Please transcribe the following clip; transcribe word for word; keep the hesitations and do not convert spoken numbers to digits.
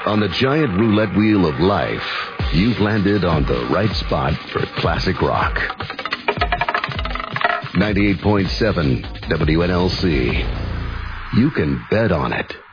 On the giant roulette wheel of life, you've landed on the right spot for classic rock. ninety-eight point seven W N L C. You can bet on it.